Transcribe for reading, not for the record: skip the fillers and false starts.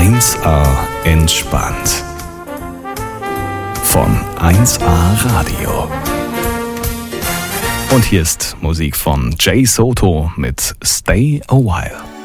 1A entspannt. Von 1A Radio. Und hier ist Musik von Jay Soto mit Stay a While.